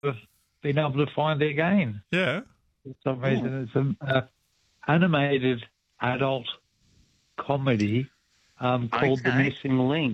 been able to find their game. Yeah. For some reason, it's an animated adult comedy called The Missing Link.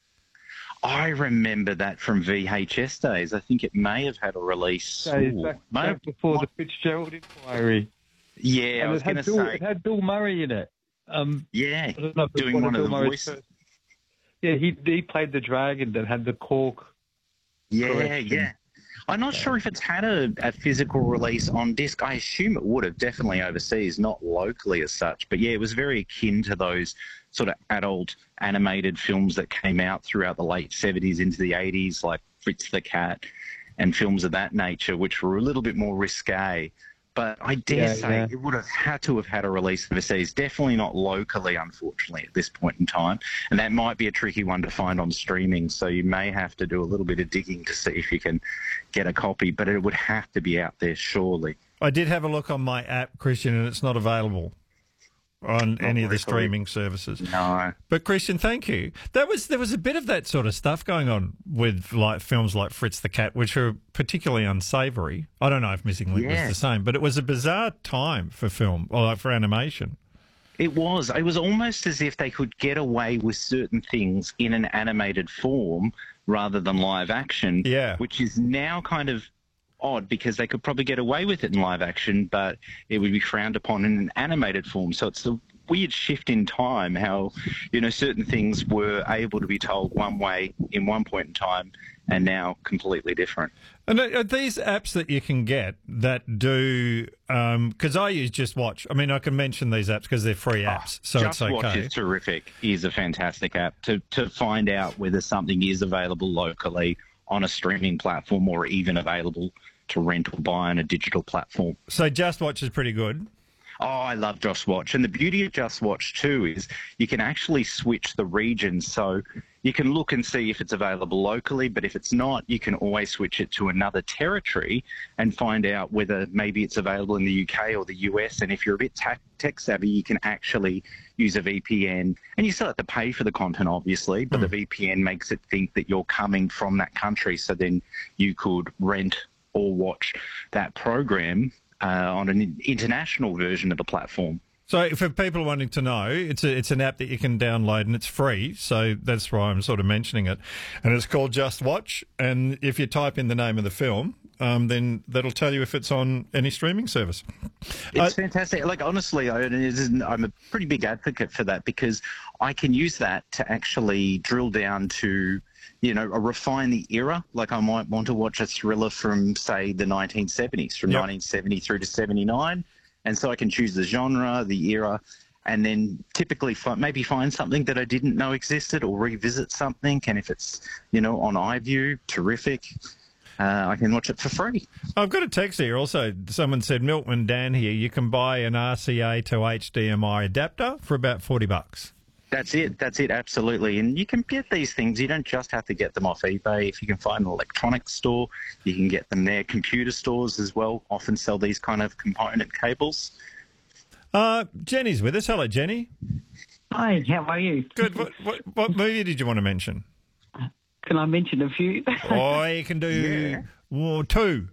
I remember that from VHS days. I think it may have had a release. Back before the Fitzgerald inquiry. Yeah, and I was going to say. It had Bill Murray in it. Yeah, I don't know if doing one of the voices. Yeah, he played the dragon that had the cork. Yeah, correction. yeah. I'm not sure if it's had a physical release on disc. I assume it would have, definitely overseas, not locally as such. But yeah, it was very akin to those sort of adult animated films that came out throughout the late 70s into the 80s, like Fritz the Cat and films of that nature, which were a little bit more risque. But I dare say it would have had to have had a release overseas, definitely not locally, unfortunately, at this point in time. And that might be a tricky one to find on streaming, so you may have to do a little bit of digging to see if you can get a copy, but it would have to be out there, surely. I did have a look on my app, Christian, and it's not available on any of the streaming services. No. But Christian, thank you. There was a bit of that sort of stuff going on with like films like Fritz the Cat, which are particularly unsavoury. I don't know if Missing Link was the same, but it was a bizarre time for film, or like for animation. It was. It was almost as if they could get away with certain things in an animated form rather than live action, which is now kind of odd because they could probably get away with it in live action, but it would be frowned upon in an animated form. So it's a weird shift in time, how, you know, certain things were able to be told one way in one point in time and now completely different. And are these apps that you can get that do, because I use Just Watch. I mean, I can mention these apps because they're free apps, so Just it's okay. Watch is terrific. Is a fantastic app to find out whether something is available locally on a streaming platform or even available to rent or buy on a digital platform. So Just Watch is pretty good. Oh, I love Just Watch. And the beauty of Just Watch too is you can actually switch the regions. So you can look and see if it's available locally, but if it's not, you can always switch it to another territory and find out whether maybe it's available in the UK or the US. And if you're a bit tech savvy, you can actually use a VPN. And you still have to pay for the content, obviously, but the VPN makes it think that you're coming from that country. So then you could rent or watch that program on an international version of the platform. So for people wanting to know, it's an app that you can download and it's free, so that's why I'm sort of mentioning it. And it's called Just Watch, and if you type in the name of the film, then that'll tell you if it's on any streaming service. It's fantastic. Like, honestly, I'm a pretty big advocate for that because I can use that to actually drill down to, you know, refine the era. Like I might want to watch a thriller from, say, the 1970s, from 1970 through to 79. And so I can choose the genre, the era, and then typically maybe find something that I didn't know existed or revisit something. And if it's, you know, on iView, terrific. I can watch it for free. I've got a text here also. Someone said, Milkman Dan here, you can buy an RCA to HDMI adapter for about $40. That's it, absolutely. And you can get these things. You don't just have to get them off eBay. If you can find an electronics store, you can get them there. Computer stores as well often sell these kind of component cables. Jenny's with us. Hello, Jenny. Hi, how are you? Good. What movie did you want to mention? Can I mention a few? Oh, you can do two.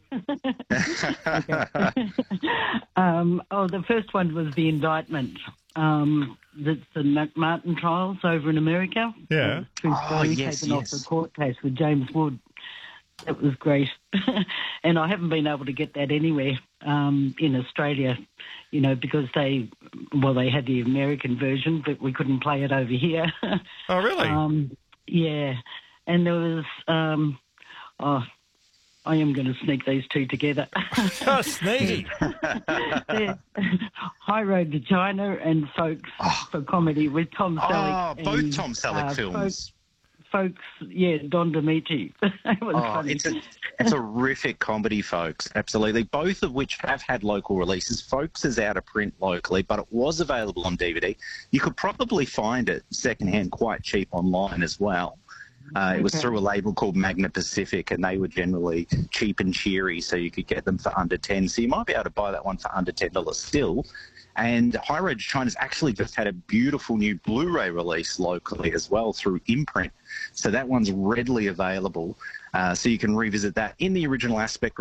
The first one was The Indictment. That's the McMartin trials over in America. Yeah. True story, taken off the court case with James Wood. That was great. And I haven't been able to get that anywhere in Australia, you know, because they had the American version, but we couldn't play it over here. Oh, really? Yeah. And there was, I am going to sneak these two together. Sneaky. High Road to China and Folks for comedy with Tom Selleck. Oh, both Tom Selleck films. Folks, Don Dimitri. It was funny. It's a terrific comedy, Folks, absolutely. Both of which have had local releases. Folks is out of print locally, but it was available on DVD. You could probably find it secondhand quite cheap online as well. It was through a label called Magna Pacific, and they were generally cheap and cheery, so you could get them for under $10. So you might be able to buy that one for under $10 still. And High Road to China's actually just had a beautiful new Blu-ray release locally as well through Imprint. So that one's readily available. So you can revisit that in the original aspect